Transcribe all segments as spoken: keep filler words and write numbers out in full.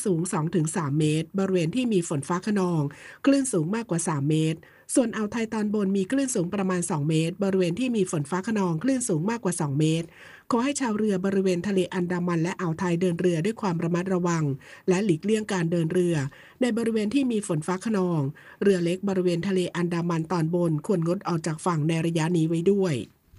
สูง สองถึงสาม เมตรบริเวณที่มีฝนฟ้าคะนองคลื่นสูงมากกว่าสามเมตรส่วนอ่าวไทยตอนบนมีคลื่นสูงประมาณสองเมตรบริเวณที่มีฝนฟ้าคะนองคลื่นสูงมากกว่าสองเมตรขอให้ชาวเรือบริเวณทะเลอันดามันและอ่าวไทยเดินเรือด้วยความระมัดระวังและหลีกเลี่ยงการเดินเรือในบริเวณที่มีฝนฟ้าคะนองเรือเล็กบริเวณทะเลอันดามันตอนบนควรงดออกจากฝั่งในระยะนี้ไว้ด้วย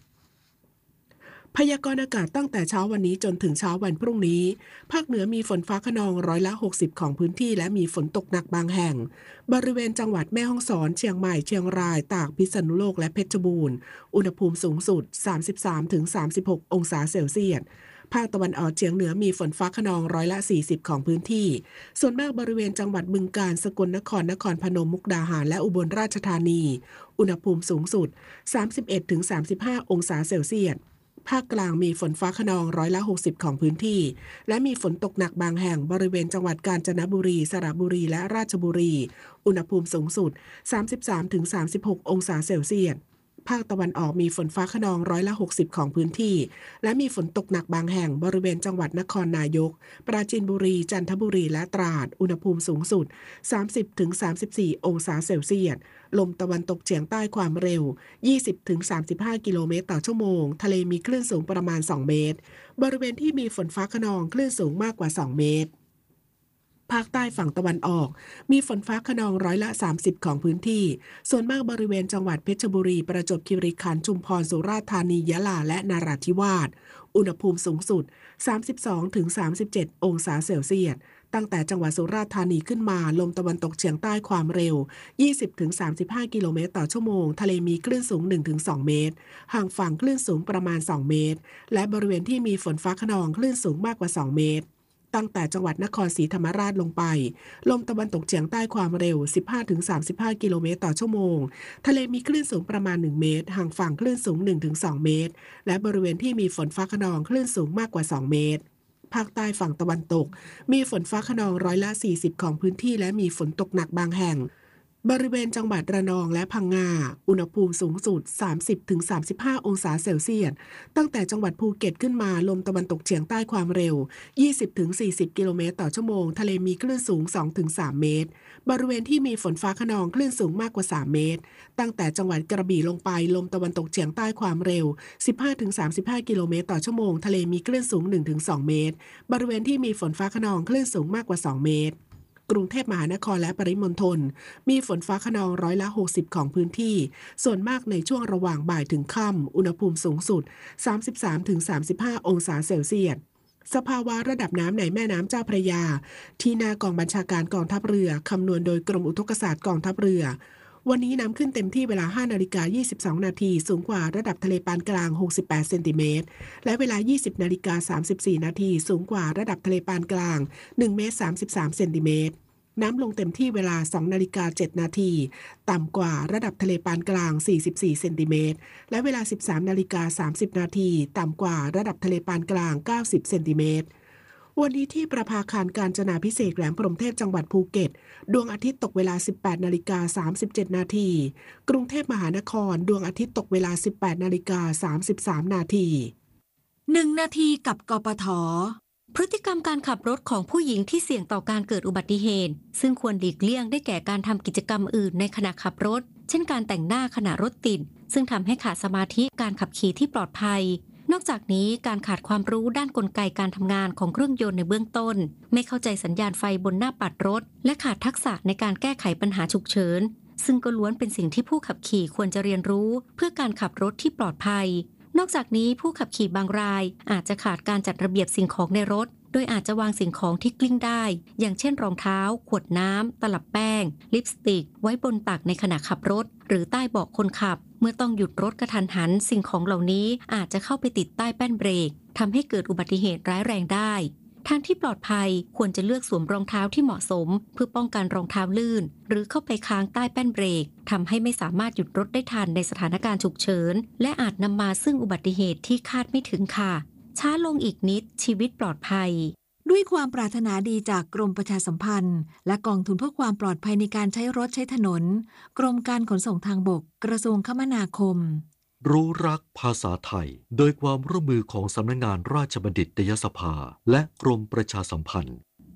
พยากรณ์อากาศตั้งแต่เช้าวันนี้จนถึงเช้าวันพรุ่งนี้ภาคเหนือมีฝนฟ้าคะนองร้อยละหกสิบของพื้นที่และมีฝนตกหนักบางแห่งบริเวณจังหวัดแม่ฮ่องสอนเชียงใหม่เชียงรายตากพิษณุโลกและเพชรบูรณ์อุณหภูมิสูงสุด สามสิบสามถึงสามสิบหก องศาเซลเซียสภาคตะวันออกเฉียงเหนือมีฝนฟ้าคะนองร้อยละสี่สิบของพื้นที่ส่วนมากบริเวณจังหวัดบึงกาฬสกลนครนครพนมมุกดาหารและอุบลราชธานีอุณหภูมิสูงสุด สามสิบเอ็ดถึงสามสิบห้า องศาเซลเซียสภาคกลางมีฝนฟ้าคะนองร้อยละหกสิบของพื้นที่และมีฝนตกหนักบางแห่งบริเวณจังหวัดกาญจนบุรีสระบุรีและราชบุรีอุณหภูมิสูงสุด สามสิบสามถึงสามสิบหก องศาเซลเซียสภาคตะวันออกมีฝนฟ้าคะนองร้อยละหกสิบของพื้นที่และมีฝนตกหนักบางแห่งบริเวณจังหวัดนครนายกปราจีนบุรีจันทบุรีและตราดอุณหภูมิสูงสุด สามสิบถึงสามสิบสี่ องศาเซลเซียสลมตะวันตกเฉียงใต้ความเร็ว ยี่สิบถึงสามสิบห้า กิโลเมตรต่อชั่วโมงทะเลมีคลื่นสูงประมาณสองเมตรบริเวณที่มีฝนฟ้าคะนองคลื่นสูงมากกว่าสองเมตรภาคใต้ฝั่งตะวันออกมีฝนฟ้าคะนองร้อยละสามสิบของพื้นที่ส่วนมากบริเวณจังหวัดเพชรบุรีประจวบคีรีขันธ์ชุมพรสุราษฎร์ธานียะลาและนราธิวาสอุณหภูมิสูงสุด สามสิบสองถึงสามสิบเจ็ด องศาเซลเซียสตั้งแต่จังหวัดสุราษฎร์ธานีขึ้นมาลมตะวันตกเฉียงใต้ความเร็ว ยี่สิบถึงสามสิบห้า กิโลเมตรต่อชั่วโมงทะเลมีคลื่นสูง หนึ่งถึงสอง เมตรห่างฝั่งคลื่นสูงประมาณสองเมตรและบริเวณที่มีฝนฟ้าคะนองคลื่นสูงมากกว่าสองเมตรตั้งแต่จังหวัดนครศรีธรรมราชลงไปลมตะวันตกเฉียงใต้ความเร็ว สิบห้าถึงสามสิบห้า กิโลเมตรต่อชั่วโมงทะเลมีคลื่นสูงประมาณหนึ่งเมตรห่างฝั่งคลื่นสูง หนึ่งถึงสอง เมตรและบริเวณที่มีฝนฟ้าคะนองคลื่นสูงมากกว่าสองเมตรภาคใต้ฝั่งตะวันตกมีฝนฟ้าคะนองร้อยละสี่สิบของพื้นที่และมีฝนตกหนักบางแห่งบริเวณจังหวัดระนองและพังงาอุณหภูมิสูงสุด สามสิบถึงสามสิบห้า องศาเซลเซียสตั้งแต่จังหวัดภูเก็ตขึ้นมาลมตะวันตกเฉียงใต้ความเร็ว ยี่สิบถึงสี่สิบ กิโลเมตรต่อชั่วโมงทะเลมีคลื่นสูง สองถึงสาม เมตรบริเวณที่มีฝนฟ้าคะนองคลื่นสูงมากกว่าสามเมตรตั้งแต่จังหวัดกระบี่ลงไปลมตะวันตกเฉียงใต้ความเร็ว สิบห้าถึงสามสิบห้า กิโลเมตรต่อชั่วโมงทะเลมีคลื่นสูง หนึ่งถึงสอง เมตรบริเวณที่มีฝนฟ้าคะนองคลื่นสูงมากกว่าสองเมตรกรุงเทพมหานครและปริมณฑลมีฝนฟ้าคะนองร้อยละหกสิบของพื้นที่ส่วนมากในช่วงระหว่างบ่ายถึงค่ำอุณหภูมิสูงสุด สามสิบสามถึงสามสิบห้า องศาเซลเซียสสภาวะระดับน้ำในแม่น้ำเจ้าพระยาที่หน้ากองบัญชาการกองทัพเรือคำนวณโดยกรมอุทกศาสตร์กองทัพเรือวันนี้น้ำขึ้นเต็มที่เวลา ห้านาฬิกายี่สิบสอง นาทีสูงกว่าระดับทะเลปานกลางหกสิบแปดเซนติเมตรและเวลา ยี่สิบนาฬิกาสามสิบสี่ นาทีสูงกว่าระดับทะเลปานกลางหนึ่งเมตรสามสิบสามเซนติเมตรน้ำลงเต็มที่เวลา สองนาฬิกาเจ็ด นาทีต่ำกว่าระดับทะเลปานกลางสี่สิบสี่เซนติเมตรและเวลา สิบสามนาฬิกาสามสิบ นาทีต่ำกว่าระดับทะเลปานกลางเก้าสิบเซนติเมตรวันนี้ที่ประภาคารกาญจนาภิเษกแหลมพรหมเทพจังหวัดภูเก็ตดวงอาทิตย์ตกเวลา สิบแปดนาฬิกาสามสิบเจ็ด นาทีกรุงเทพมหานครดวงอาทิตย์ตกเวลา สิบแปดนาฬิกาสามสิบสาม นาทีหนึ่งนาทีกับกปท.พฤติกรรมการขับรถของผู้หญิงที่เสี่ยงต่อการเกิดอุบัติเหตุซึ่งควรหลีกเลี่ยงได้แก่การทำกิจกรรมอื่นในขณะขับรถเช่นการแต่งหน้าขณะรถติดซึ่งทำให้ขาดสมาธิการขับขี่ที่ปลอดภัยนอกจากนี้การขาดความรู้ด้านกลไกการทำงานของเครื่องยนต์ในเบื้องต้นไม่เข้าใจสัญญาณไฟบนหน้าปัดรถและขาดทักษะในการแก้ไขปัญหาฉุกเฉินซึ่งก็ล้วนเป็นสิ่งที่ผู้ขับขี่ควรจะเรียนรู้เพื่อการขับรถที่ปลอดภัยนอกจากนี้ผู้ขับขี่บางรายอาจจะขาดการจัดระเบียบสิ่งของในรถโดยอาจจะวางสิ่งของที่กลิ้งได้อย่างเช่นรองเท้าขวดน้ำตลับแป้งลิปสติกไว้บนตักในขณะขับรถหรือใต้เบาะคนขับเมื่อต้องหยุดรถกระทันหันสิ่งของเหล่านี้อาจจะเข้าไปติดใต้แป้นเบรกทำให้เกิดอุบัติเหตุร้ายแรงได้ทางที่ปลอดภัยควรจะเลือกสวมรองเท้าที่เหมาะสมเพื่อป้องกันรองเท้าลื่นหรือเข้าไปค้างใต้แป้นเบรกทำให้ไม่สามารถหยุดรถได้ทันในสถานการณ์ฉุกเฉินและอาจนำมาซึ่งอุบัติเหตุที่คาดไม่ถึงค่ะช้าลงอีกนิดชีวิตปลอดภัยด้วยความปรารถนาดีจากกรมประชาสัมพันธ์และกองทุนเพื่อความปลอดภัยในการใช้รถใช้ถนนกรมการขนส่งทางบกกระทรวงคมนาคมรู้รักภาษาไทยโดยความร่วมมือของสำนักงานราชบัณฑิตยสภาและกรมประชาสัมพันธ์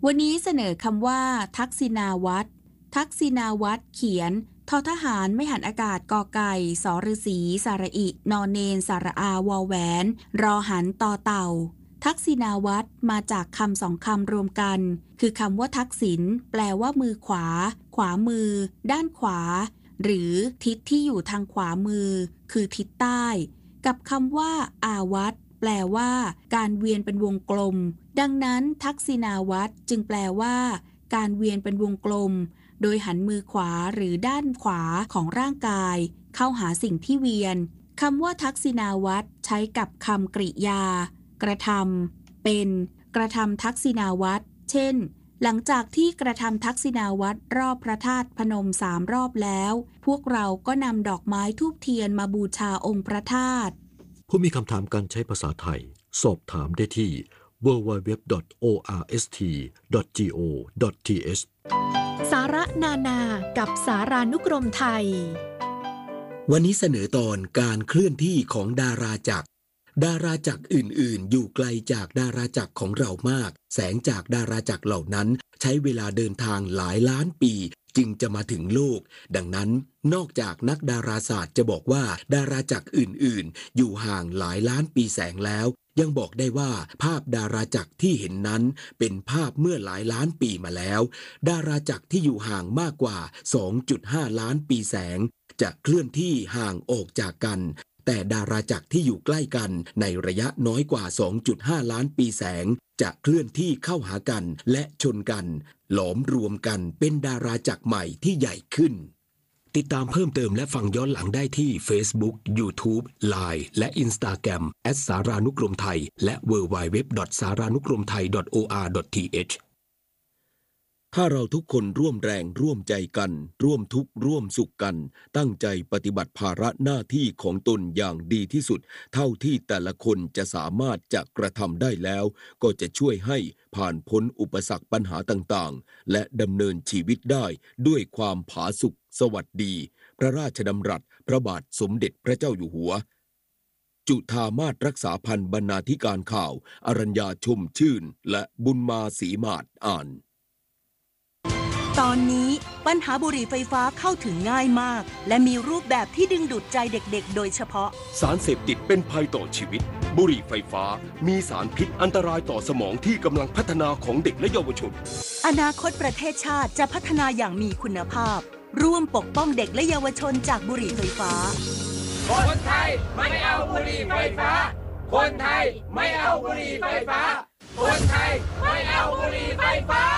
วันนี้เสนอคำว่าทักษิณาวัตรทักษิณาวัตรเขียนทอทหารไม่หันอากาศกอไก่สอฤษีสระอินอเนนสระอาวอแหวนรอหันต่อเต่าทักษิณาวัตรมาจากคำสองคำรวมกันคือคำว่าทักษิณแปลว่ามือขวาขวามือด้านขวาหรือทิศที่อยู่ทางขวามือคือทิศใต้กับคำว่าอาวัตรแปลว่าการเวียนเป็นวงกลมดังนั้นทักษิณาวัตรจึงแปลว่าการเวียนเป็นวงกลมโดยหันมือขวาหรือด้านขวาของร่างกายเข้าหาสิ่งที่เวียนคำว่าทักษิณาวัตรใช้กับคำกริยากระทำเป็นกระทำทักษิณาวัตรเช่นหลังจากที่กระทำทักษิณาวัตรรอบพระธาตุพนมสามรอบแล้วพวกเราก็นำดอกไม้ธูปเทียนมาบูชาองค์พระธาตุผู้มีคำถามการใช้ภาษาไทยสอบถามได้ที่ ดับเบิลยู ดับเบิลยู ดับเบิลยู ดอท โอ อาร์ เอส ที ดอท จี โอ ดอท ที เอชสาระนานากับสารานุกรมไทยวันนี้เสนอตอนการเคลื่อนที่ของดาราจักรดาราจักรอื่นๆอยู่ไกลจากดาราจักรของเรามากแสงจากดาราจักรเหล่านั้นใช้เวลาเดินทางหลายล้านปีจึงจะมาถึงโลกดังนั้นนอกจากนักดาราศาสตร์จะบอกว่าดาราจักรอื่นๆอยู่ห่างหลายล้านปีแสงแล้วยังบอกได้ว่าภาพดาราจักรที่เห็นนั้นเป็นภาพเมื่อหลายล้านปีมาแล้วดาราจักรที่อยู่ห่างมากกว่า สองจุดห้า ล้านปีแสงจะเคลื่อนที่ห่างออกจากกันแต่ดาราจักรที่อยู่ใกล้กันในระยะน้อยกว่า สองจุดห้า ล้านปีแสงจะเคลื่อนที่เข้าหากันและชนกันหลอมรวมกันเป็นดาราจักรใหม่ที่ใหญ่ขึ้นติดตามเพิ่มเติมและฟังย้อนหลังได้ที่ Facebook YouTube ไลน์ และ Instagram แอท สารานุกรมไทยและ ดับเบิลยู ดับเบิลยู ดับเบิลยู ดอท สารานุกรมไทย ดอท โอ อาร์ ดอท ที เอช ถ้าเราทุกคนร่วมแรงร่วมใจกันร่วมทุกข์ร่วมสุขกันตั้งใจปฏิบัติภาระหน้าที่ของตนอย่างดีที่สุดเท่าที่แต่ละคนจะสามารถจะกระทำได้แล้วก็จะช่วยให้ผ่านพ้นอุปสรรคปัญหาต่างๆและดำเนินชีวิตได้ด้วยความผาสุกสวัสดีพระราชดำรัสพระบาทสมเด็จพระเจ้าอยู่หัวจุฑามาสรักษาพันธ์บรรณาธิการข่าวอรัญญาชมชื่นและบุญมาศรีมาศอ่านตอนนี้ปัญหาบุหรี่ไฟฟ้าเข้าถึงง่ายมากและมีรูปแบบที่ดึงดูดใจเด็กๆโดยเฉพาะสารเสพติดเป็นภัยต่อชีวิตบุหรี่ไฟฟ้ามีสารพิษอันตรายต่อสมองที่กำลังพัฒนาของเด็กและเยาวชนอนาคตประเทศชาติจะพัฒนาอย่างมีคุณภาพร่วมปกป้องเด็กและเยาวชนจากบุหรี่ไฟฟ้าคนไทยไม่เอาบุหรี่ไฟฟ้าคนไทยไม่เอาบุหรี่ไฟฟ้าคนไทยไม่เอาบุหรี่ไฟฟ้า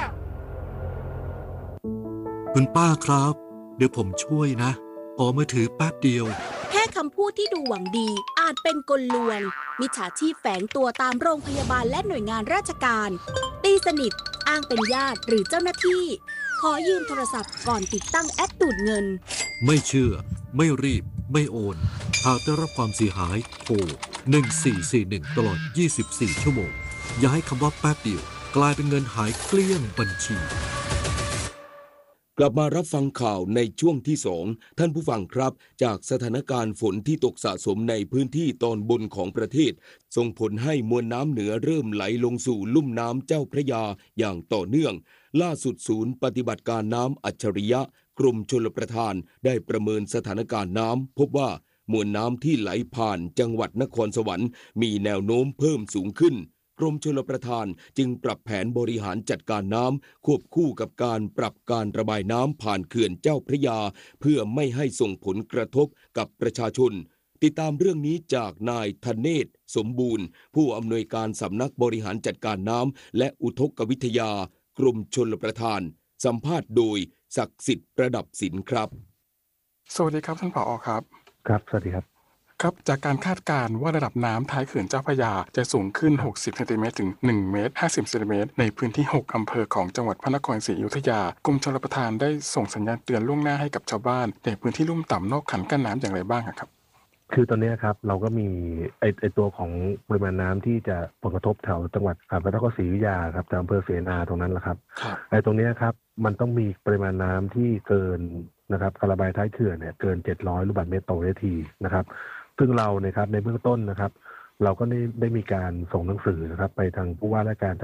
คุณป้าครับเดี๋ยวผมช่วยนะขอมือถือแป๊บเดียวแค่คำพูดที่ดูหวังดีอาจเป็นกลลวงมิจฉาชีพแฝงตัวตามโรงพยาบาลและหน่วยงานราชการตีสนิทอ้างเป็นญาติหรือเจ้าหน้าที่ขอยืมโทรศัพท์ก่อนติดตั้งแอปดูดเงินไม่เชื่อไม่รีบไม่โอนหากได้รับความเสียหายโทรหนึ่งสี่สี่หนึ่งตลอดยี่สิบสี่ชั่วโมงอย่าให้คำว่าแป๊บเดียวกลายเป็นเงินหายเกลี้ยงบัญชีกลับมารับฟังข่าวในช่วงที่สองท่านผู้ฟังครับจากสถานการณ์ฝนที่ตกสะสมในพื้นที่ตอนบนของประเทศส่งผลให้มวลน้ำเหนือเริ่มไหลลงสู่ลุ่มน้ำเจ้าพระยาอย่างต่อเนื่องล่าสุดศูนย์ปฏิบัติการน้ำอัจฉริยะกรมชลประทานได้ประเมินสถานการณ์น้ำพบว่ามวลน้ำที่ไหลผ่านจังหวัดนครสวรรค์มีแนวโน้มเพิ่มสูงขึ้นกรมชลประทานจึงปรับแผนบริหารจัดการน้ำควบคู่กับการปรับการระบายน้ำผ่านเขื่อนเจ้าพระยาเพื่อไม่ให้ส่งผลกระทบกับประชาชนติดตามเรื่องนี้จากนายธเนศสมบูรณ์ผู้อำนวยการสำนักบริหารจัดการน้ำและอุทกวิทยากรมชลประทานสัมภาษณ์โดยศักดิ์สิทธิ์ประดับศิลป์ครับสวัสดีครับท่านผอ.ครับครับสวัสดีครับครับจากการคาดการณ์ว่าระดับน้ำท้ายเขื่อนเจ้าพระยาจะสูงขึ้นหกสิบเซนติเมตรถึงหนึ่งเมตรห้าสิบเซนติเมตรในพื้นที่หกอำเภอของจังหวัดพระนครศรีอยุธยากรมชลประทานได้ส่งสัญญาณเตือนล่วงหน้าให้กับชาวบ้านในพื้นที่ลุ่มต่ำนอกคันกั้นน้ำอย่างไรบ้างครับคือตอนนี้ครับเราก็มีไอไอตัวของปริมาณน้ำที่จะผลกระทบแถวจังหวัดพระนครศรีอยุธยาครับจากอำเภอเสนาตรงนั้นแหละครับไอตรงนี้ครับมันต้องมีปริมาณน้ำที่เกินนะครับการระบายท้ายเขื่อนเนี่ยเกินเจ็ดร้อยลูกบาศก์เมตรต่อวินาทีนะครับซึ่งเราเนี่ยครับในเบื้องต้นนะครับเราก็ได้ได้มีการส่งหนังสือนะครับไปทางผู้ว่าราชการจังหวัด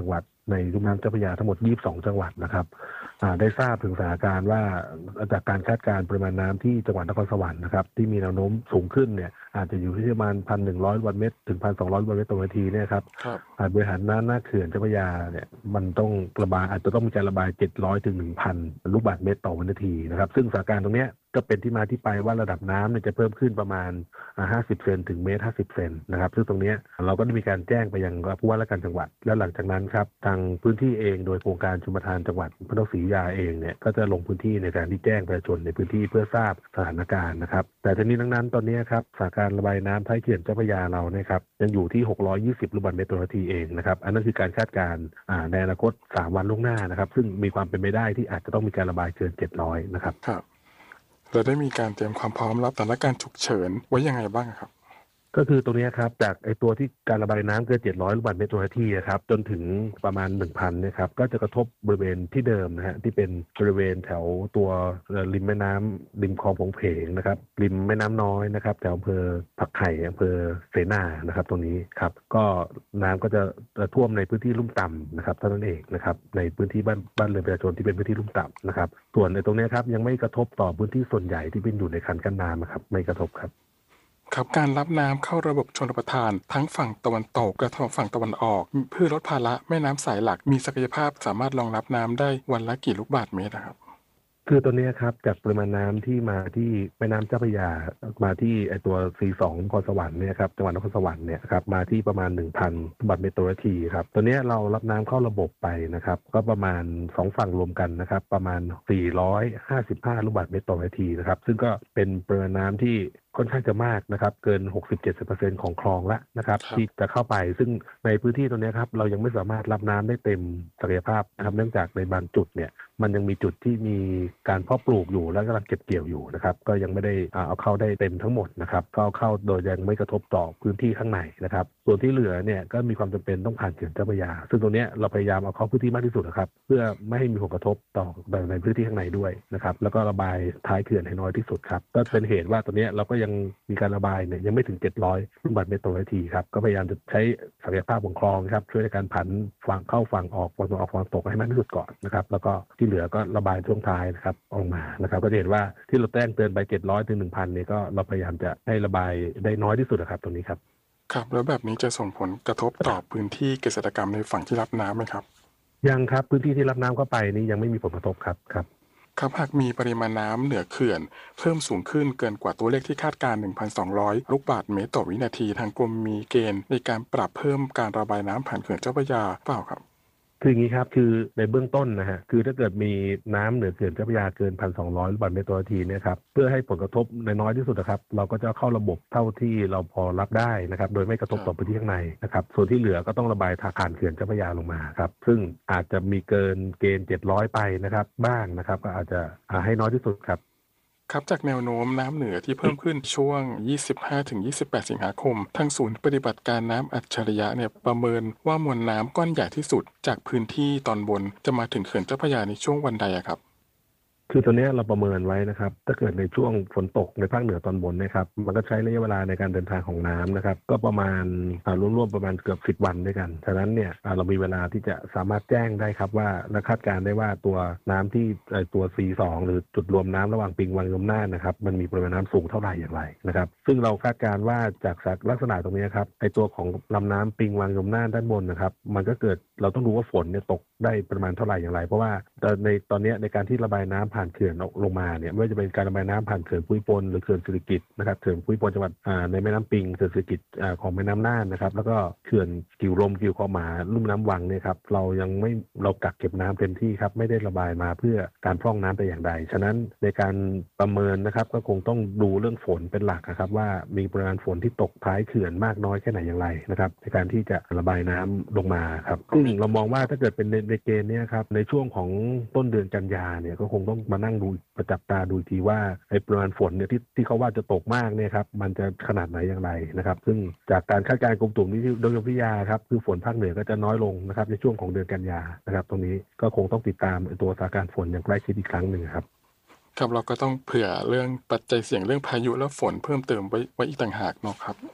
ในลุ่มน้ำเจ้าพระยาทั้งหมดยี่สิบสองจังหวัดนะครับได้ทราบถึงสถานการณ์ว่าจากการคาดการณ์ปริมาณน้ำที่จังหวัดนครสวรรค์นะครับที่มีแนวโน้มสูงขึ้นเนี่ยอาจจะอยู่ที่ประมาณ หนึ่งพันหนึ่งร้อย ลูกบาศก์เมตรถึง หนึ่งพันสองร้อย ลูกบาศก์เมตรต่อนาทีเนี่ยครับการบริหารน้ำหน้าเขื่อนเจ้าพระยาเนี่ยมันต้องระบายอาจจะต้องมีการระบายเจ็ดร้อยถึง หนึ่งพัน ลูกบาศก์เมตรต่อวินาทีนะครับซึ่งสถานการณ์ตรงนี้ก็เป็นที่มาที่ไปว่าระดับน้ำเนี่ยจะเพิ่มขึ้นประมาณห้าสิบเซนถึงเมตรห้าสิบเซนนะครับซึ่งตรงนี้เราก็ได้มีการแจ้งไปยังผู้ว่าราชการจังหวัดแล้วหลังจากนั้นครับทางพื้นที่เองโดยโครงการชลประทานจังหวัดพระนครศรีอยุธยาเองเนี่ยก็จะลงพื้นที่ในการที่แจ้งประชาชนในพื้นที่เพื่อทราบสถานการณ์นะครับแต่ทั้งนี้ทั้งนั้นตอนนี้ครับสถานการณ์ระบายน้ำท้ายเขื่อนเจ้าพระยาเราเนี่ยครับยังอยู่ที่หกร้อยยี่สิบลูกบาศก์เมตรต่อนาทีเองนะครับอันนั้นคือการคาดการณ์ในอนาคตสามวันล่วงหน้านะครับซึ่งมีความเป็นไปได้ที่อาจจะต้องมีการระบายเกินเจ็ดร้อยนะครับเราได้มีการเตรียมความพร้อมรับสถานการณ์ฉุกเฉินไว้ยังไงบ้างครับก็คือตรงนี้ครับจากไอตัวที่การระบายน้ำเกินเจ็ดร้อยลูกบาศก์เมตรต่อนาทีครับจนถึงประมาณ หนึ่งพัน เนี่ยครับก็จะกระทบบริเวณที่เดิมนะฮะที่เป็นบริเวณแถวตัวริมแม่น้ำริมคลองผงเพงนะครับริมแม่น้ำน้อยนะครับแถวอำเภอผักไห่อำเภอเสนานะครับตรงนี้ครับก็น้ำก็จะท่วมในพื้นที่ลุ่มต่ำนะครับเท่านั้นเองนะครับในพื้นที่บ้านบ้านเรือนประชาชนที่เป็นพื้นที่ลุ่มต่ำนะครับส่วนในตรงนี้ครับยังไม่กระทบต่อพื้นที่ส่วนใหญ่ที่เป็นอยู่ในคันกั้นน้ำครับไม่กระทบครับครับการรับน้ำเข้าระบบชลประทานทั้งฝั่งตะวันตกและฝั่งตะวันออกเพื่อลดภาระแม่น้ำสายหลักมีศักยภาพสามารถรองรับน้ำได้วันละกี่ลูกบาศก์เมตรครับคือตัวนี้ครับจากปริมาณน้ำที่มาที่แม่น้ำเจ้าพระยามาที่ไอตัว ซี สอง นครสวรรค์เนี่ยครับจังหวัดนครสวรรค์เนี่ยครับมาที่ประมาณ หนึ่งพัน ลูกบาศก์เมตรต่อนาทีครับตัวนี้เรารับน้ำเข้าระบบไปนะครับก็ประมาณสองฝั่งรวมกันนะครับประมาณสี่ร้อยห้าสิบห้าลูกบาศก์เมตรต่อนาทีนะครับซึ่งก็เป็นปริมาณน้ำที่ค่อนข้างจะมากนะครับเกิน หกสิบถึงเจ็ดสิบเปอร์เซ็นต์ ของคลองแล้วนะครับที่จะเข้าไปซึ่งในพื้นที่ตรงนี้ครับเรายังไม่สามารถรับน้ำได้เต็มศักยภาพนะครับเนื่องจากในบางจุดเนี่ยมันยังมีจุดที่มีการเพาะปลูกอยู่และกำลังเก็บเกี่ยวอยู่นะครับก็ยังไม่ได้เอาเข้าได้เต็มทั้งหมดนะครับก็เอาเข้าโดยยังไม่กระทบต่อพื้นที่ข้างในนะครับส่วนที่เหลือเนี่ยก็มีความจำเป็นต้องผ่านเขื่อนเจ้าพระยาซึ่งตรงนี้เราพยายามเอาเข้าพื้นที่มากที่สุดนะครับเพื่อไม่ให้มีผลกระทบต่อในพื้นที่ข้างในด้วยนะครับแล้วก็ระบายท้ายเขื่อนให้น้อยที่สุดครับก็เป็นเหตุว่าตอนนี้เราก็ยังมีการระบายเนี่ยยังไม่ถึงเจ็ดร้อยลูกบาศก์เมตรต่อนาทีครับก็พยายามจะใช้ศักยภาพของคลองครับช่วยในการผันฝั่งเข้าฝั่งออกฝั่งตะวันออกฝั่งตกให้มากที่สุดก่อนนะครับแล้วก็ที่เหลือก็ระบายช่วงท้ายนะครับออกมานะครับก็จะเห็นว่าที่เราแจ้งเตือนไปเจ็ดร้อยถึง หนึ่งพัน เนี่ยก็เราพยายามจะให้ระบายได้น้อยที่สุดนะครับตรงนี้ครับครับแล้วแบบนี้จะส่งผลกระทบต่อพื้นที่เกษตรกรรมในฝั่งที่รับน้ำไหมครับยังครับพื้นที่ที่รับน้ำเข้าไปนี้ยังไม่มีผลกระทบครับครับครับหากมีปริมาณน้ำเหนือเขื่อนเพิ่มสูงขึ้นเกินกว่าตัวเลขที่คาดการณ์ หนึ่งพันสองร้อย ลูกบาศก์เมตรต่อวินาทีทางกรมมีเกณฑ์ในการปรับเพิ่มการระบายน้ำผ่านเขื่อนเจ้าพระยาเปล่าครับคืออย่างนี้ครับคือในเบื้องต้นนะฮะคือถ้าเกิดมีน้ำเหนือเขื่อนเจ้าพระยาเกิน หนึ่งพันสองร้อย ลูกบาศก์เมตรต่อนาทีเนี่ยครับเพื่อให้ผลกระทบน้อยที่สุดนะครับเราก็จะเข้าระบบเท่าที่เราพอรับได้นะครับโดยไม่กระทบต่อพื้นที่ข้างในนะครับส่วนที่เหลือก็ต้องระบายผ่านเขื่อนเจ้าพระยาลงมาครับซึ่งอาจจะมีเกินเกณฑ์เจ็ดร้อยไปนะครับบ้างนะครับก็อาจจะให้น้อยที่สุดครับครับจากแนวโน้มน้ำเหนือที่เพิ่มขึ้นช่วง ยี่สิบห้าถึงยี่สิบแปด สิงหาคมทางศูนย์ปฏิบัติการน้ำอัจฉริยะเนี่ยประเมินว่ามวลน้ำก้อนใหญ่ที่สุดจากพื้นที่ตอนบนจะมาถึงเขื่อนเจ้าพระยาในช่วงวันใดครับคือตัวนี้เราประเมินไว้นะครับถ้าเกิดในช่วงฝนตกในภาคเหนือตอนบนนะครับมันก็ใช้ระยะเวลาในการเดินทางของน้ำนะครับก็ประมาณรวมๆประมาณเกือบสิบวันด้วยกันฉะนั้นเนี่ยเรามีเวลาที่จะสามารถแจ้งได้ครับว่าและคาดการได้ว่าตัวน้ำที่ตัว ซี สอง หรือจุดรวมน้ำระหว่างปิงวังยมน่านนะครับมันมีปริมาณน้ำสูงเท่าไหร่อย่างไรนะครับซึ่งเราคาดการว่าจากลักษณะตรงนี้ครับไอตัวของลำน้ำปิงวังยมน่านด้านบนนะครับมันก็เกิดเราต้องดูว่าฝนเนี่ยตกได้ประมาณเท่าไหร่อย่างไรเพราะว่าในตอนนี้ในการที่ระบายน้ำผ่านเขื่อนลงมาเนี่ยไม่ว่าจะเป็นการระบายน้ำผ่านเขื่อนภูมิพลหรือเขื่อนสิริกิติ์นะครับเขื่อนภูมิพลจังหวัดในแม่น้ำปิงเขื่อนสิริกิติ์ของแม่น้ำน่านนะครับแล้วก็เขื่อนกิ่วลมกิ่วคอหมาลุ่มน้ำวังเนี่ยครับเรายังไม่เรากักเก็บน้ำเต็มที่ครับไม่ได้ระบายมาเพื่อการพร่องน้ำแต่อย่างใดฉะนั้นในการประเมินนะครับก็คงต้องดูเรื่องฝนเป็นหลักนะครับว่ามีปริมาณฝนที่ตกท้ายเขื่อนมากน้อยแค่ไหนอย่างไรนะครับในการที่จะระบายน้ำลงมาครับซึ่งเรามองว่าถ้าเกิดเป็นในเกณฑ์นี้ครับในช่วงของต้นเดือนกันยาเนี่ยก็คงต้องมานั่งดูประจับตาดูทีว่าไอ้ปริมาณฝนเนี่ยที่ที่เขาว่าจะตกมากเนี่ยครับมันจะขนาดไหนอย่างไรนะครับซึ่งจากการคาดการณ์กรมอุตุนิยมวิทยาครับคือฝนภาคเหนือก็จะน้อยลงนะครับในช่วงของเดือนกันยานะครับตรงนี้ก็คงต้องติดตามตัวสถานการณ์ฝนอย่างใกล้ชิดอีกครั้งหนึ่งครับครับเราก็ต้องเผื่อเรื่องปัจจัยเสี่ยงเรื่องพายุและฝนเพิ่มเติมไว้ไว้อีกต่างหากเนาะครับค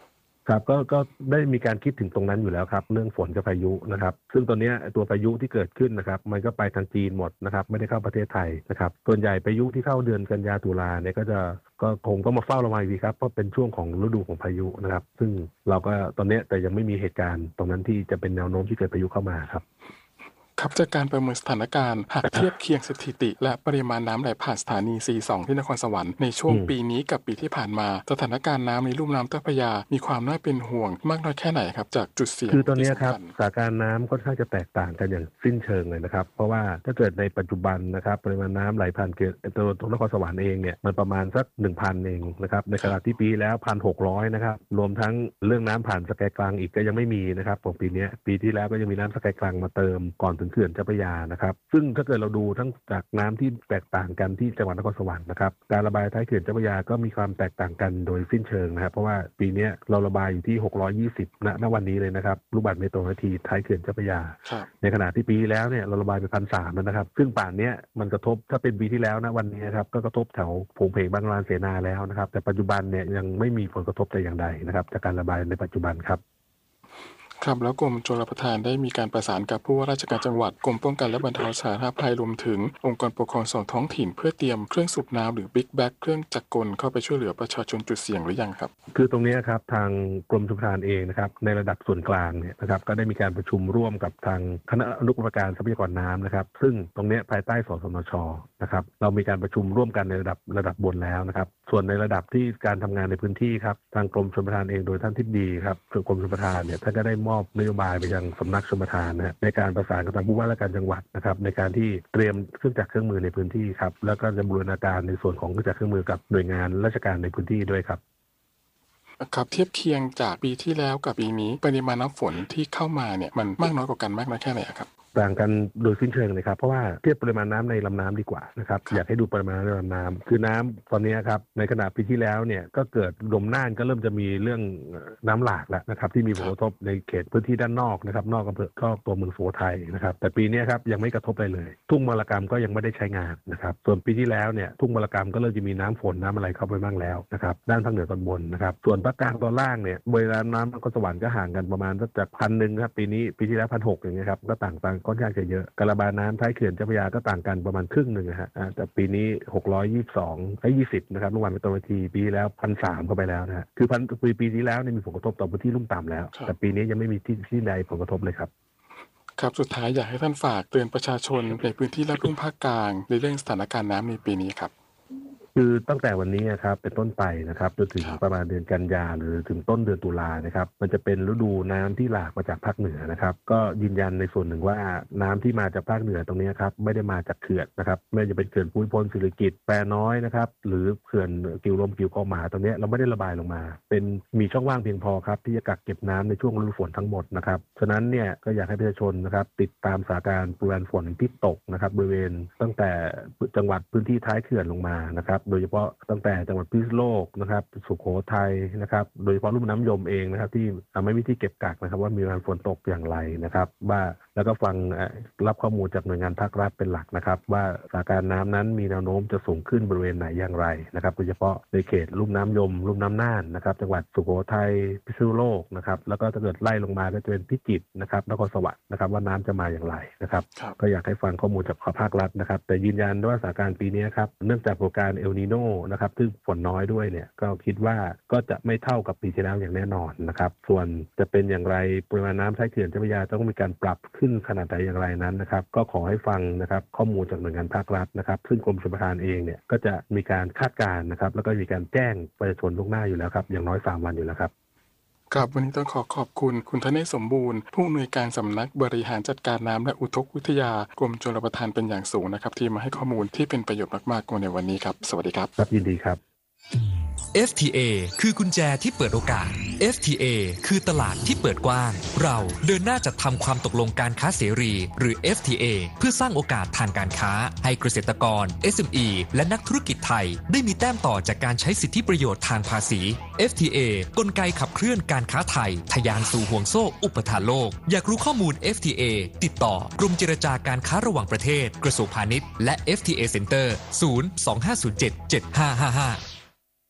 ครับก็ก็ได้มีการคิดถึงตรงนั้นอยู่แล้วครับเรื่องฝนกับพายุนะครับซึ่งตอนนี้ตัวพายุที่เกิดขึ้นนะครับมันก็ไปทางจีนหมดนะครับไม่ได้เข้าประเทศไทยนะครับส่วนใหญ่พายุที่เข้าเดือนกันยาตุลาเนี่ยก็จะก็คงต้องมาเฝ้าระวังดีครับเพราะเป็นช่วงของฤดูของพายุนะครับซึ่งเราก็ตอนนี้แต่ยังไม่มีเหตุการณ์ตรงนั้นที่จะเป็นแนวโน้มที่เกิดพายุเข้ามาครับครับจากการประเมินสถานการณ์หากเทียบเคียงสถิติและปริมาณน้ำไหลผ่านสถานี ซี สอง ที่นครสวรรค์ในช่วงปีนี้กับปีที่ผ่านมาสถานการณ์น้ำในลุ่มน้ำเจ้าพระยามีความน่าเป็นห่วงมากน้อยแค่ไหนครับจากจุดเสี่ยงคือตอนนี้ครับสถานการณ์น้ำค่อนข้างจะแตกต่างกันอย่างสิ้นเชิงเลยนะครับเพราะว่าถ้าเกิดในปัจจุบันนะครับปริมาณน้ำไหลผ่านเขื่อนตัวนครสวรรค์เองเนี่ยมันประมาณสัก หนึ่งพัน เองนะครับในขณะที่ปีแล้ว หนึ่งพันหกร้อย นะครับรวมทั้งเรื่องน้ำผ่านสแกกลางอีกก็ยังไม่มีนะครับของปีนี้ปีที่แล้วก็ยังมีน้ำสแกกลางมาเติมก่อนถึงเขื่อนเจ้าพระยานะครับซึ่งถ้าเกิดเราดูทั้งจากน้ำที่แตกต่างกันที่จังหวัดนครสวรรค์นะครับการระบายท้ายเขื่อนเจ้าพระยาก็มีความแตกต่างกันโดยสิ้นเชิงนะครับเพราะว่าปีนี้เราระบายอยู่ที่หกร้อยยี่สิบณณวันนี้เลยนะครับลูกบาศก์เมตรต่อนาทีท้ายเขื่อนเจ้าพระยาในขณะที่ปีแล้วเนี่ยเราระบายไปพันสามนะครับซึ่งป่านนี้มันกระทบถ้าเป็นปีที่แล้วนะวันนี้ครับก็กระทบแถวโผงเพงบางลานเสนาแล้วนะครับแต่ปัจจุบันเนี่ยยังไม่มีผลกระทบแต่อย่างใดนะครับจากการระบายในปัจจุบันครับครับแล้วกรมชลประทานได้มีการประสานกับผู้ว่าราชการจังหวัดกรมป้องกันและบรรเทาสาธารณภัยรวมถึงองค์กรปกครองส่วนท้องถิ่นเพื่อเตรียมเครื่องสูบน้ำหรือบิ๊กแบ็กเครื่องจักรกลเข้าไปช่วยเหลือประชาชนจุดเสี่ยงหรือยังครับคือตรงนี้ครับทางกรมชลประทานเองนะครับในระดับส่วนกลางเนี่ยนะครับก็ได้มีการประชุมร่วมกับทางคณะอนุกรรมการทรัพยากรน้ำนะครับซึ่งตรงนี้ภายใต้สสนช.นะครับเรามีการประชุมร่วมกันในระดับระดับบนแล้วนะครับส่วนในระดับที่การทำงานในพื้นที่ครับทางกรมชลประทานเองโดยท่านทิบดีครับกรมชลประทานเนี่ยท่านก็ได้มอบนโยบายไปยังสำนักชลประทานนะในการประสานกับทางผู้ว่าราชการจังหวัดนะครับในการที่เตรียมเครื่องจักรเครื่องมือในพื้นที่ครับแล้วก็จะบูรณาการในส่วนของเครื่องจักรเครื่องมือกับหน่วยงานราชการในพื้นที่ด้วยครับครับเทียบเคียงจากปีที่แล้วกับปีนี้ปริมาณน้ำฝนที่เข้ามาเนี่ยมันมากน้อยกว่ากันมากน้อยแค่ไหนครับต่างกันโดยสิ้นเชิงเลยครับเพราะว่าเทียบปริมาณน้ำในลำน้ำดีกว่านะครับอยากให้ดูปริมาณในลำน้ำคือน้ำตอนนี้ครับในขณะปีที่แล้วเนี่ยก็เกิดลมน่านก็เริ่มจะมีเรื่องน้ำหลากแล้วนะครับที่มีผลกระทบในเขตพื้นที่ด้านนอกนะครับนอกอำเภอก็ตัวเมืองสุโขทัยนะครับแต่ปีนี้ครับยังไม่กระทบอะไรเลยทุ่งมรกรก็ยังไม่ได้ใช้งานนะครับส่วนปีที่แล้วเนี่ยทุ่งมรกรก็เริ่มจะมีน้ำฝนน้ำอะไรเข้าไปบ้างแล้วนะครับด้านภาคเหนือตอนบนนะครับส่วนภาคกลางตอนล่างเนี่ยบริเวณน้ำนครสวรรค์ก็ห่างกันประมาณจากพันหนึ่งครับปีนี้ปีที่แล้วพันหกอย่างเงี้ยครับก็ต่างกันค่อนข้างจะเยอะการระบายน้ำท้ายเขื่อนเจ้าพระยาก็ต่างกันประมาณครึ่งหนึ่งนะฮะแต่ปีนี้หกร้อยยี่สิบสองไอ้ยี่สิบนะครับเมื่อวานเป็นตัวทีปีแล้วพันสามเข้าไปแล้วนะฮะคือพันปีปีที่แล้วเนี่ยมีผลกระทบต่อพื้นที่ลุ่มต่ำแล้วแต่ปีนี้ยังไม่มีที่ที่ใดผลกระทบเลยครับครับสุดท้ายอยากให้ท่านฝากเตือนประชาชนในพื้นที่และรุ่มภาคกลางในเรื่องสถานการณ์น้ำในปีนี้ครับคือตั้งแต่วันนี้ครับเป็นต้นไปนะครับจนถึงประมาณเดือนกันยาหรือถึงต้นเดือนตุลานะครับมันจะเป็นฤดูน้ำที่หลากมาจากภาคเหนือนะครับก็ยืนยันในส่วนหนึ่งว่าน้ำที่มาจากภาคเหนือตรงนี้ครับไม่ได้มาจากเขื่อนนะครับไม่ว่าจะเป็นเขื่อนภูมิพลศิริกิติ์แปรน้อยนะครับหรือเขื่อนกิ่วลมกิ่วคอหมาตรงนี้เราไม่ได้ระบายลงมาเป็นมีช่องว่างเพียงพอครับที่จะกักเก็บน้ำในช่วงฤดูฝนทั้งหมดนะครับฉะนั้นเนี่ยก็อยากให้ประชาชนนะครับติดตามสถานการณ์ปริมาณฝนที่ตกนะครับบริเวณตั้งแต่จังหวัดพื้นที่ท้ายเขื่อนลงมานะครับโดยเฉพาะตั้งแต่จังหวัดพิษณุโลกนะครับสุโขทัยนะครับโดยเฉพาะลุ่มน้ำยมเองนะครับที่ไม่มีที่เก็บกักนะครับว่ามีปริมาณฝนตกอย่างไรนะครับว่าแล้วก็ฟังรับข้อมูลจากหน่วยงานภาครัฐเป็นหลักนะครับว่าสถานการณ์น้ำนั้นมีแนวโน้มจะสูงขึ้นบริเวณไหนอย่างไรนะครับโดยเฉพาะในเขตลุ่มน้ำยมลุ่มน้ำน่านนะครับจังหวัดสุโขทัยพิษณุโลกนะครับแล้วก็ถ้าเกิดไล่ลงมาก็จะเป็นพิจิตรนะครับนครสวรรค์นะครับว่าน้ำจะมาอย่างไรนะครับก็อยากให้ฟังข้อมูลจากภาครัฐนะครับแต่ยืนยันว่าสถานการณ์ปีนี้ครับเนื่องจากปรากฏการณ์เอลนีโน่นะครับซึ่งฝนน้อยด้วยเนี่ยก็คิดว่าก็จะไม่เท่ากับปีที่แล้วอย่างแน่นอนนะครับส่วนจะเป็นอย่างไรปริมาณน้ำท้ายเขื่อนเจ้าพระยาต้องมีการปรับขึ้นขนาดใดอย่างไรนั้นนะครับก็ขอให้ฟังนะครับข้อมูลจากหน่วยงานภาครัฐนะครับซึ่งกรมชลประทานเองเนี่ยก็จะมีการคาดการณ์นะครับแล้วก็มีการแจ้งประชาชนล่วงหน้าอยู่แล้วครับอย่างน้อยสามวันอยู่แล้วครับครับวันนี้ต้องขอขอบคุณคุณธเนศสมบูรณ์ผู้อำนวยการสำนักบริหารจัดการน้ำและอุทกวิทยากรมชลประทานเป็นอย่างสูงนะครับที่มาให้ข้อมูลที่เป็นประโยชน์มากๆในวันนี้ครับสวัสดีครับครับยินดีครับเอฟ ที เอ คือกุญแจที่เปิดโอกาส เอฟ ที เอ คือตลาดที่เปิดกว้างเราเดินหน้าจัดทำความตกลงการค้าเสรีหรือ เอฟ ที เอ เพื่อสร้างโอกาสทางการค้าให้เกษตรกร เอส เอ็ม อี และนักธุรกิจไทยได้มีแต้มต่อจากการใช้สิทธิประโยชน์ทางภาษี เอฟ ที เอ กลไกขับเคลื่อนการค้าไทยทะยานสู่ห่วงโซ่อุปทานโลกอยากรู้ข้อมูล เอฟ ที เอ ติดต่อกรมเจรจาการค้าระหว่างประเทศกระทรวงพาณิชย์และ เอฟ ที เอ Center ศูนย์ สอง ห้า ศูนย์ เจ็ด เจ็ด ห้า ห้า ห้า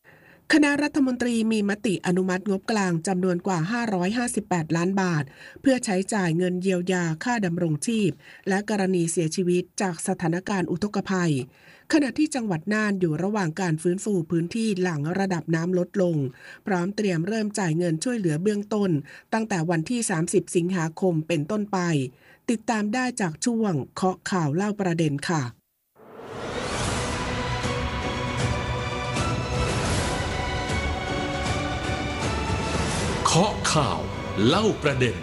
คณะรัฐมนตรีมีมติอนุมัติงบกลางจำนวนกว่าห้าร้อยห้าสิบแปดล้านบาทเพื่อใช้จ่ายเงินเยียวยาค่าดำรงชีพและกรณีเสียชีวิตจากสถานการณ์อุทกภัยขณะที่จังหวัดน่านอยู่ระหว่างการฟื้นฟูพื้นที่หลังระดับน้ำลดลงพร้อมเตรียมเริ่มจ่ายเงินช่วยเหลือเบื้องต้นตั้งแต่วันที่สามสิบสิงหาคมเป็นต้นไปติดตามได้จากช่วงเคาะข่าวเล่าประเด็นค่ะเคาะข่าวเล่าประเด็น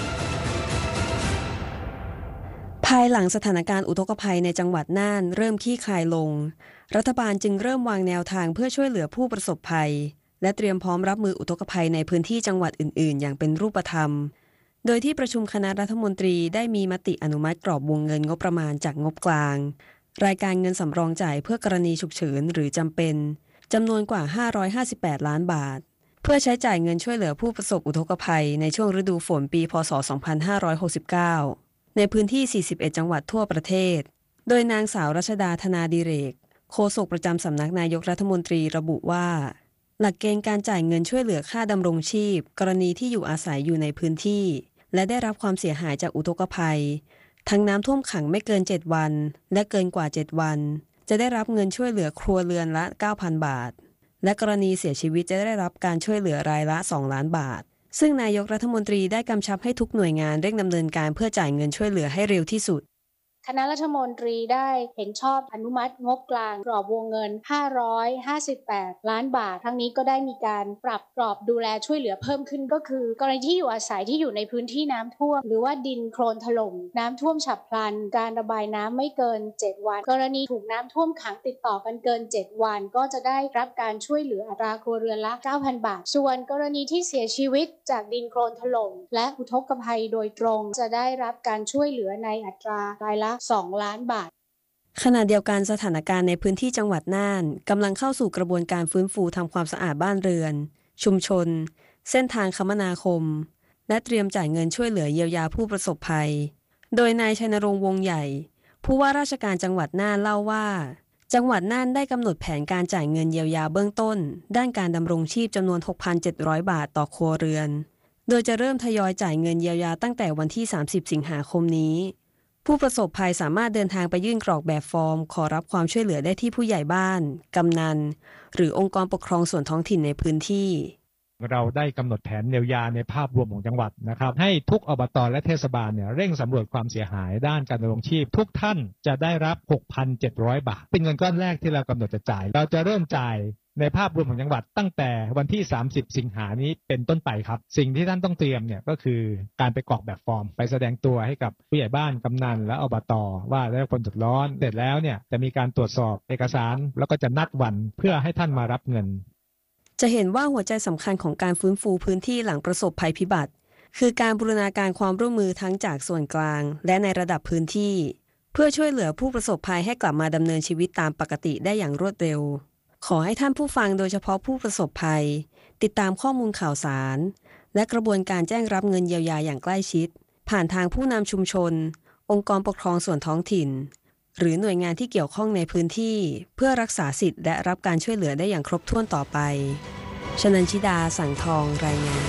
ภายหลังสถานการณ์อุทกภัยในจังหวัดน่านเริ่มคลี่คลายลงรัฐบาลจึงเริ่มวางแนวทางเพื่อช่วยเหลือผู้ประสบภัยและเตรียมพร้อมรับมืออุทกภัยในพื้นที่จังหวัดอื่นๆอย่างเป็นรูปธรรมโดยที่ประชุมคณะรัฐมนตรีได้มีมติอนุมัติกรอบวงเงินงบประมาณจากงบกลางรายการเงินสำรองจ่ายเพื่อกรณีฉุกเฉินหรือจำเป็นจำนวนกว่าห้าร้อยห้าสิบแปดล้านบาทเพื่อใช้จ่ายเงินช่วยเหลือผู้ประสบอุทกภัยในช่วงฤดูฝนปีพ.ศ. สองพันห้าร้อยหกสิบเก้าในพื้นที่สี่สิบเอ็ดจังหวัดทั่วประเทศโดยนางสาวรัชดาธนาดิเรกโฆษกประจำสำนักนายกรัฐมนตรีระบุว่าหลักเกณฑ์การจ่ายเงินช่วยเหลือค่าดำรงชีพกรณีที่อยู่อาศัยอยู่ในพื้นที่และได้รับความเสียหายจากอุทกภัยทั้งน้ำท่วมขังไม่เกินเจ็ดวันและเกินกว่าเจ็ดวันจะได้รับเงินช่วยเหลือครัวเรือนละ เก้าพัน บาทและกรณีเสียชีวิตจะได้รับการช่วยเหลือรายละสองล้านบาทซึ่งนายกรัฐมนตรีได้กำชับให้ทุกหน่วยงานเร่งดำเนินการเพื่อจ่ายเงินช่วยเหลือให้เร็วที่สุดคณะรัฐมนตรีได้เห็นชอบอนุมัติงบกลางกรอบวงเงินห้าร้อยห้าสิบแปดล้านบาททั้งนี้ก็ได้มีการปรับกรอบดูแลช่วยเหลือเพิ่มขึ้นก็คือกรณีที่อยู่อาศัยที่อยู่ในพื้นที่น้ำท่วมหรือว่าดินโคลนถล่มน้ำท่วมฉับพลันการระบายน้ำไม่เกินเจ็ดวันกรณีถูกน้ำท่วมขังติดต่อกันเกินเจ็ดวันก็จะได้รับการช่วยเหลืออัตราครัวเรือนละ เก้าพัน บาทส่วนกรณีที่เสียชีวิตจากดินโคลนถล่มและอุทกภัยโดยตรงจะได้รับการช่วยเหลือในอัตรารายละสองล้านบาทขณะเดียวกันสถานการณ์ในพื้นที่จังหวัดน่านกำลังเข้าสู่กระบวนการฟื้นฟูทำความสะอาดบ้านเรือนชุมชนเส้นทางคมนาคมและเตรียมจ่ายเงินช่วยเหลือเยียวยาผู้ประสบภัยโดยนายชัยนรงค์วงใหญ่ผู้ว่าราชการจังหวัดน่านเล่าว่าจังหวัดน่านได้กำหนดแผนการจ่ายเงินเยียวยาเบื้องต้นด้านการดำรงชีพจำนวน หกพันเจ็ดร้อย บาทต่อครัวเรือนโดยจะเริ่มทยอยจ่ายเงินเยียวยาตั้งแต่วันที่สามสิบสิงหาคมนี้ผู้ประสบภัยสามารถเดินทางไปยื่นกรอกแบบฟอร์มขอรับความช่วยเหลือได้ที่ผู้ใหญ่บ้านกำนันหรือองค์กรปกครองส่วนท้องถิ่นในพื้นที่เราได้กำหนดแผนเยียวยาในภาพรวมของจังหวัดนะครับให้ทุกอบต.และเทศบาลเนี่ยเร่งสำรวจความเสียหายด้านการดำรงชีพทุกท่านจะได้รับ หกพันเจ็ดร้อย บาทเป็นเงินก้อนแรกที่เรากำหนดจะจ่ายเราจะเริ่มจ่ายในภาพรวมของจังหวัดตั้งแต่วันที่สามสิบสิงหานี้เป็นต้นไปครับสิ่งที่ท่านต้องเตรียมเนี่ยก็คือการไปกรอกแบบฟอร์มไปแสดงตัวให้กับผู้ใหญ่บ้านกำนันและอบต.ว่าได้รับผลเดือดร้อนเสร็จแล้วเนี่ยจะมีการตรวจสอบเอกสารแล้วก็จะนัดวันเพื่อให้ท่านมารับเงินจะเห็นว่าหัวใจสำคัญของการฟื้นฟูพื้นที่หลังประสบภัยพิบัติคือการบูรณาการความร่วมมือทั้งจากส่วนกลางและในระดับพื้นที่เพื่อช่วยเหลือผู้ประสบภัยให้กลับมาดำเนินชีวิตตามปกติได้อย่างรวดเร็วขอให้ท่านผู้ฟังโดยเฉพาะผู้ประสบภัยติดตามข้อมูลข่าวสารและกระบวนการแจ้งรับเงินเยียวยาอย่างใกล้ชิดผ่านทางผู้นำชุมชนองค์กรปกครองส่วนท้องถิ่นหรือหน่วยงานที่เกี่ยวข้องในพื้นที่เพื่อรักษาสิทธิ์และรับการช่วยเหลือได้อย่างครบถ้วนต่อไปชนันชิดาสังทองรายงาน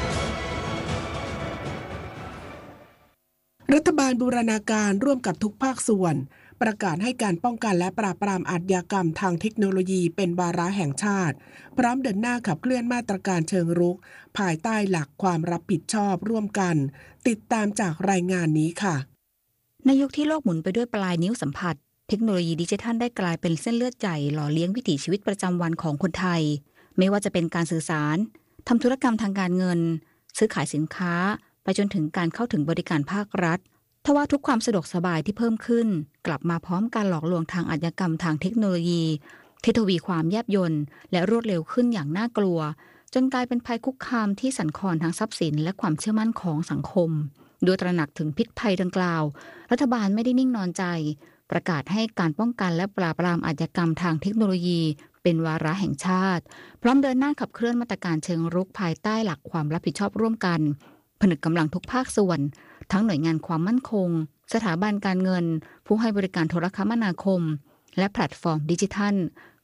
รัฐบาลบูรณาการร่วมกับทุกภาคส่วนประกาศให้การป้องกันและปราบปรามอาชญากรรมทางเทคโนโลยีเป็นวาระแห่งชาติพร้อมเดินหน้าขับเคลื่อนมาตรการเชิงรุกภายใต้หลักความรับผิดชอบร่วมกันติดตามจากรายงานนี้ค่ะในยุคที่โลกหมุนไปด้วยปลายนิ้วสัมผัสเทคโนโลยีดิจิทัลได้กลายเป็นเส้นเลือดใหญ่หล่อเลี้ยงวิถีชีวิตประจำวันของคนไทยไม่ว่าจะเป็นการสื่อสารทำธุรกรรมทางการเงินซื้อขายสินค้าไปจนถึงการเข้าถึงบริการภาครัฐทว่าทุกความสะดวกสบายที่เพิ่มขึ้นกลับมาพร้อมการหลอกลวงทางอาชญากรรมทางเทคโนโลยีที่ทวีความแยบยลและรวดเร็วขึ้นอย่างน่ากลัวจนกลายเป็นภัยคุกคามที่สั่นคลอนทั้งทรัพย์สินและความเชื่อมั่นของสังคมโดยตระหนักถึงพิษภัยดังกล่าวรัฐบาลไม่ได้นิ่งนอนใจประกาศให้การป้องกันและปราบปรามอาชญากรรมทางเทคโนโลยีเป็นวาระแห่งชาติพร้อมเดินหน้าขับเคลื่อนมาตรการเชิงรุกภายใต้หลักความรับผิดชอบร่วมกันผนึกกำลังทุกภาคส่วนทั้งหน่วยงานความมั่นคงสถาบันการเงินผู้ให้บริการโทรคมนาคมและแพลตฟอร์มดิจิทัล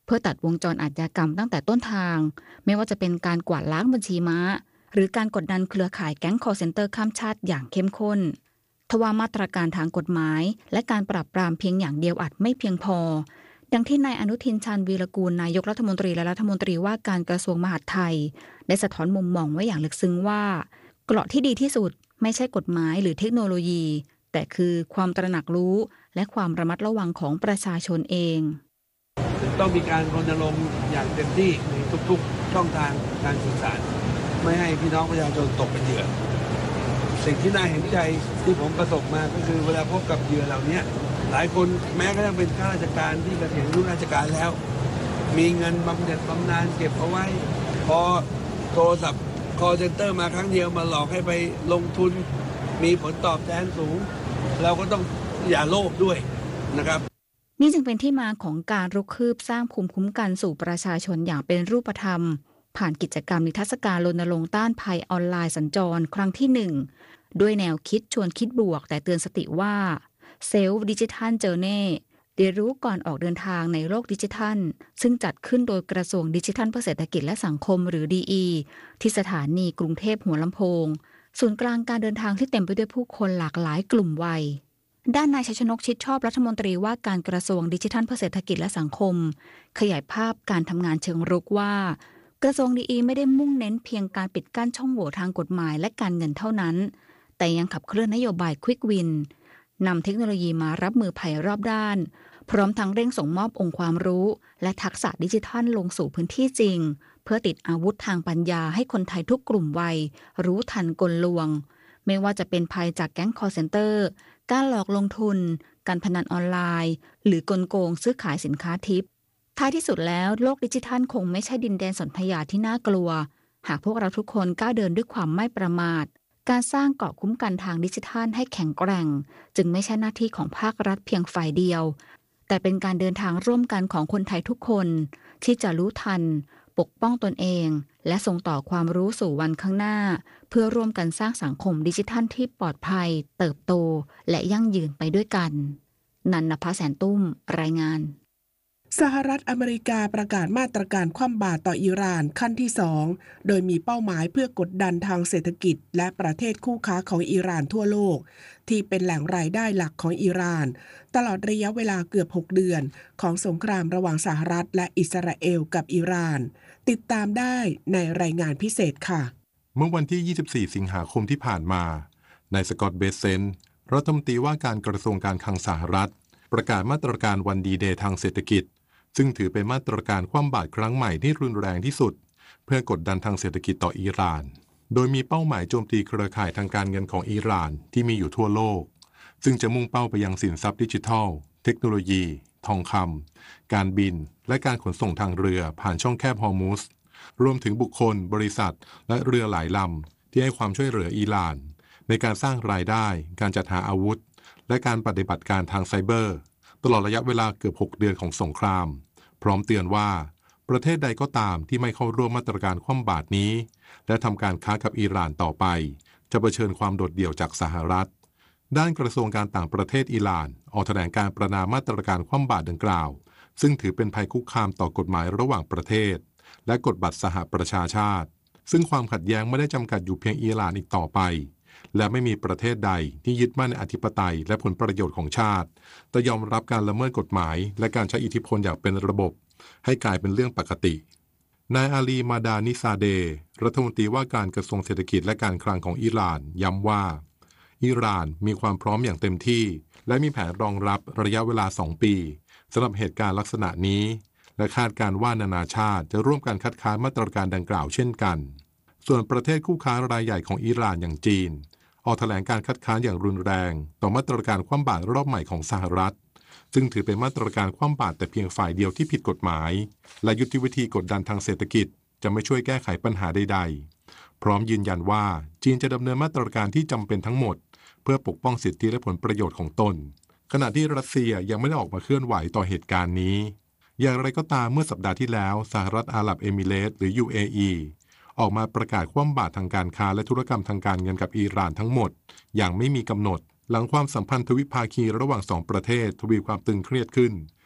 เพื่อตัดวงจรอาชญากรรมตั้งแต่ต้นทางไม่ว่าจะเป็นการกวาดล้างบัญชีม้าหรือการกดดันเครือข่ายแก๊ง call center ข้ามชาติอย่างเข้มข้นทว่ามาตรการทางกฎหมายและการปราบปรามเพียงอย่างเดียวอาจไม่เพียงพอดังที่นายอนุทินชาญวีรกูลนายกรัฐมนตรีและรัฐมนตรีว่าการกระทรวงมหาดไทยได้สะท้อนมุมมองไว้อย่างลึกซึ้งว่าเกราะที่ดีที่สุดไม่ใช่กฎหมายหรือเทคโนโลยีแต่คือความตระหนักรู้และความระมัดระวังของประชาชนเองต้องมีการรณรงค์อย่างเต็มที่ในทุกๆช่องทางการสื่อสารไม่ให้พี่น้องประชาชนตกเป็นเหยื่อสิ่งที่น่าเห็นใจที่ผมประสบมาก็คือเวลาพบกับเหยื่อเหล่านี้หลายคนแม้กระทั่งเป็นข้าราชการที่เกษียณอายุราชการแล้วมีเงินบำเหน็จบำนาญเก็บเอาไว้พอโทรศัพท์ call center มาครั้งเดียวมาหลอกให้ไปลงทุนมีผลตอบแทนสูงเราก็ต้องอย่าโลภด้วยนะครับนี่จึงเป็นที่มาของการรุกคืบสร้างภูมิคุ้มกันสู่ประชาชนอย่างเป็นรูปธรรมผ่านกิจกรรมนิทรรศการรณรงค์ต้านภัยออนไลน์สัญจรครั้งที่หนึ่งด้วยแนวคิดชวนคิดบวกแต่เตือนสติว่าเซลฟ์ดิจิทัลเจอร์เน่เรียนรู้ก่อนออกเดินทางในโลกดิจิทัลซึ่งจัดขึ้นโดยกระทรวงดิจิทัลเพื่อเศรษฐกิจและสังคมหรือ ดี อี ที่สถานีกรุงเทพหัวลำโพงศูนย์กลางการเดินทางที่เต็มไปด้วยผู้คนหลากหลายกลุ่มวัยด้านนายชัยชนกชิดชอบรัฐมนตรีว่าการกระทรวงดิจิทัลเพื่อเศรษฐกิจและสังคมขยายภาพการทำงานเชิงรุกว่ากระทรวง ดี อี ไม่ได้มุ่งเน้นเพียงการปิดกั้นช่องโหว่ทางกฎหมายและการเงินเท่านั้นแต่ยังขับเคลื่อนนโยบาย Quick Win นำเทคโนโลยีมารับมือภัยรอบด้านพร้อมทั้งเร่งส่งมอบองค์ความรู้และทักษะดิจิทัลลงสู่พื้นที่จริงเพื่อติดอาวุธทางปัญญาให้คนไทยทุกกลุ่มวัยรู้ทันกลลวงไม่ว่าจะเป็นภัยจากแก๊ง call center การหลอกลงทุนการพนันออนไลน์หรือกลโกงซื้อขายสินค้าทิพย์ท้ายที่สุดแล้วโลกดิจิทัลคงไม่ใช่ดินแดนสนธยาที่น่ากลัวหากพวกเราทุกคนก้าวเดินด้วยความไม่ประมาทการสร้างเกราะคุ้มกันทางดิจิทัลให้แข็งแกร่งจึงไม่ใช่หน้าที่ของภาครัฐเพียงฝ่ายเดียวแต่เป็นการเดินทางร่วมกันของคนไทยทุกคนที่จะรู้ทันปกป้องตนเองและส่งต่อความรู้สู่วันข้างหน้าเพื่อร่วมกันสร้างสังคมดิจิทัลที่ปลอดภัยเติบโตและยั่งยืนไปด้วยกันนันนภแสนตุ้มรายงานสหรัฐอเมริกาประกาศมาตรการคว่ำบาตรต่ออิหร่านขั้นที่สองโดยมีเป้าหมายเพื่อกดดันทางเศรษฐกิจและประเทศคู่ค้าของอิหร่านทั่วโลกที่เป็นแหล่งรายได้หลักของอิหร่านตลอดระยะเวลาเกือบหกเดือนของสงครามระหว่างสหรัฐและอิสราเอลกับอิหร่านติดตามได้ในรายงานพิเศษค่ะเมื่อวันที่ยี่สิบสี่สิงหาคมที่ผ่านมานายสกอตต์ เบเซนต์รัฐมนตรีว่าการกระทรวงการคลังสหรัฐประกาศมาตรการวันดีเดย์ทางเศรษฐกิจซึ่งถือเป็นมาตรการคว่ำบาตรครั้งใหม่ที่รุนแรงที่สุดเพื่อกดดันทางเศรษฐกิจต่ออิหร่านโดยมีเป้าหมายโจมตีเครือข่ายทางการเงินของอิหร่านที่มีอยู่ทั่วโลกซึ่งจะมุ่งเป้าไปยังสินทรัพย์ดิจิทัลเทคโนโลยีทองคำการบินและการขนส่งทางเรือผ่านช่องแคบฮอร์มุซรวมถึงบุคคลบริษัทและเรือหลายลำที่ให้ความช่วยเหลืออิหร่านในการสร้างรายได้การจัดหาอาวุธและการปฏิบัติการทางไซเบอร์ตลอดระยะเวลาเกือบหกเดือนของสงครามพร้อมเตือนว่าประเทศใดก็ตามที่ไม่เข้าร่วมมาตรการคว่ำบาตรนี้และทำการค้ากับอิหร่านต่อไปจะเผชิญความโดดเดี่ยวจากสหรัฐด้านกระทรวงการต่างประเทศอิหร่านออกแถลงการประณามมาตรการคว่ำบาตรดังกล่าวซึ่งถือเป็นภัยคุกคามต่อกฎหมายระหว่างประเทศและกฎบัตรสหประชาชาติซึ่งความขัดแย้งไม่ได้จำกัดอยู่เพียงอิหร่านอีกต่อไปและไม่มีประเทศใดที่ยึดมั่นในอธิปไตยและผลประโยชน์ของชาติแต่ยอมรับการละเมิดกฎหมายและการใช้อิทธิพลอย่างเป็นระบบให้กลายเป็นเรื่องปกตินายอาลีมาดานิซาเดรัฐมนตรีว่าการกระทรวงเศรษฐกิจและการคลังของอิหร่านย้ำว่าอิหร่านมีความพร้อมอย่างเต็มที่และมีแผนรองรับระยะเวลาสองปีสำหรับเหตุการณ์ลักษณะนี้และคาดการณ์ว่านานาชาติจะร่วมกันคัดค้านมาตรการดังกล่าวเช่นกันส่วนประเทศคู่ค้ารายใหญ่ของอิหร่านอย่างจีนออกแถลงการคัดค้านอย่างรุนแรงต่อมาตรการคว่ำบาตรรอบใหม่ของสหรัฐซึ่งถือเป็นมาตรการคว่ำบาตรแต่เพียงฝ่ายเดียวที่ผิดกฎหมายและยุทธวิธีกดดันทางเศรษฐกิจจะไม่ช่วยแก้ไขปัญหาใดๆพร้อมยืนยันว่าจีนจะดำเนินมาตรการที่จำเป็นทั้งหมดเพื่อปกป้องสิทธิและผลประโยชน์ของตนขณะที่รัสเซียยังไม่ได้ออกมาเคลื่อนไหวต่อเหตุการณ์นี้อย่างไรก็ตามเมื่อสัปดาห์ที่แล้วสหรัฐอาหรับเอมิเรตส์หรือ ยู เอ อี ออกมาประกาศคว่ำบาตรทางการค้าและธุรกรรมทางการเงินกับอิหร่านทั้งหมดอย่างไม่มีกำหนดหลังความสัมพันธ์ทวิภาคีระหว่างสองประเทศทวีความตึงเครียดขึ้น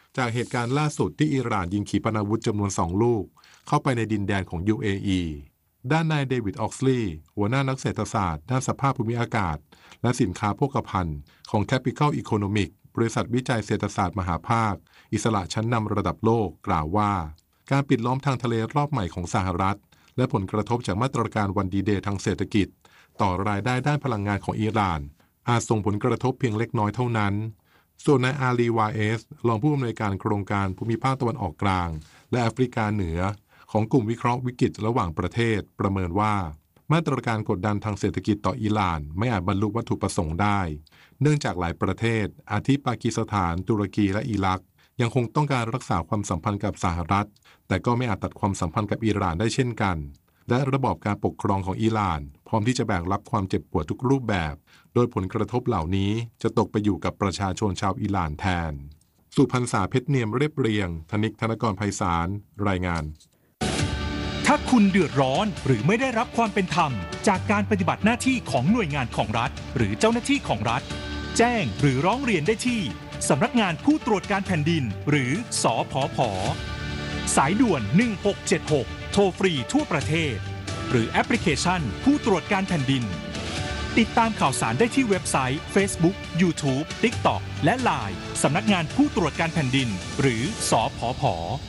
จากเหตุการณ์ล่าสุดที่อิหร่านยิงขีปนาวุธจำนวนสองลูกเข้าไปในดินแดนของ ยู เอ อี ด้านนายเดวิดออกซลีย์หัวหน้านักเศรษฐศาสตร์ด้านสภาพภูมิอากาศและสินค้าโภคภัณฑ์ของ Capital Economic บริษัทวิจัยเศรษฐศาสตร์มหาภาคอิสระชั้นนำระดับโลกกล่าวว่าการปิดล้อมทางทะเลรอบใหม่ของสหรัฐและผลกระทบจากมาตรการวันดีเดย์ทางเศรษฐกิจต่อรายได้ด้านพลังงานของอิหร่านอาจส่งผลกระทบเพียงเล็กน้อยเท่านั้นส่วนนายอาลีวาเอสรองผู้อำนวยการโครงการภูมิภาคตะวันออกกลางและแอฟริกาเหนือของกลุ่มวิเคราะห์วิกฤตระหว่างประเทศประเมินว่ามาตรการกดดันทางเศรษฐกิจต่ออิหร่านไม่อาจบรรลุวัตถุประสงค์ได้เนื่องจากหลายประเทศอาทิปากีสถานตุรกีและอิรักยังคงต้องการรักษาความสัมพันธ์กับสหรัฐแต่ก็ไม่อาจตัดความสัมพันธ์กับอิหร่านได้เช่นกันและระบอบการปกครองของอิหร่านพร้อมที่จะแบกรับความเจ็บปวดทุกรูปแบบโดยผลกระทบเหล่านี้จะตกไปอยู่กับประชาชนชาวอิหร่านแทนสุพรรณษาเพชรเนียมเรียบเรียงธนิกธนกรไพศาลรายงานถ้าคุณเดือดร้อนหรือไม่ได้รับความเป็นธรรมจากการปฏิบัติหน้าที่ของหน่วยงานของรัฐหรือเจ้าหน้าที่ของรัฐแจ้งหรือร้องเรียนได้ที่สำนักงานผู้ตรวจการแผ่นดินหรือสผผ.สายด่วนหนึ่งหกเจ็ดหกโทรฟรีทั่วประเทศหรือแอปพลิเคชันผู้ตรวจการแผ่นดินติดตามข่าวสารได้ที่เว็บไซต์ Facebook YouTube TikTok และ ไลน์ สำนักงานผู้ตรวจการแผ่นดินหรือสผผ.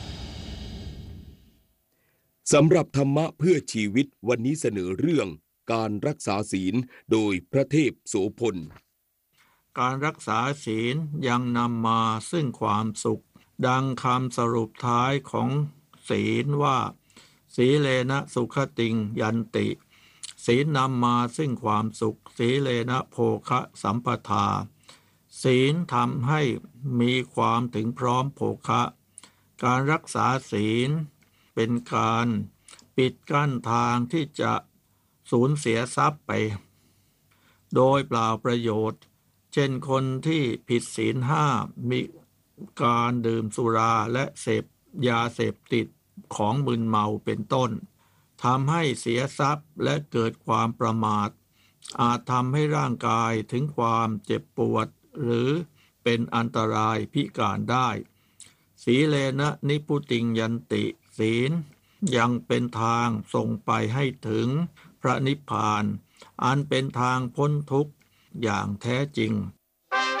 สำหรับธรรมะเพื่อชีวิตวันนี้เสนอเรื่องการรักษาศีลโดยพระเทพโสพลการรักษาศีลยังนำมาซึ่งความสุขดังคำสรุปท้ายของศีลว่าสีเลนะสุขติงยันติศีลนำมาซึ่งความสุขสีเลนะโภคะสัมปทาศีลทำให้มีความถึงพร้อมโภคะการรักษาศีลเป็นการปิดกั้นทางที่จะสูญเสียทรัพย์ไปโดยเปล่าประโยชน์เช่นคนที่ผิดศีลห้ามีการดื่มสุราและเสพยาเสพติดของมึนเมาเป็นต้นทำให้เสียทรัพย์และเกิดความประมาทอาจทำให้ร่างกายถึงความเจ็บปวดหรือเป็นอันตรายพิการได้สีเลนะนิพุติงยันติศีลยังเป็นทางส่งไปให้ถึงพระนิพพานอันเป็นทางพ้นทุกข์อย่างแท้จริง